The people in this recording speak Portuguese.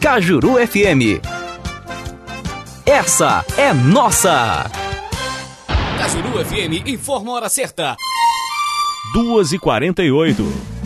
Cajuru FM. Essa é nossa. Cajuru FM informa a hora certa. 2h48.